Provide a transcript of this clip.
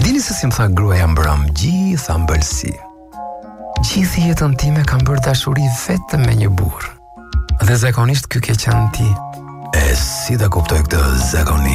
Dini se si më tha gruaja mbrëm, gjitha mbëlsi. Gjithë jetën time kam bërë dashuri vetëm me një burr. Dhe zakonisht ky ke qenë ti. E si ta kuptoj këtë zakonisht?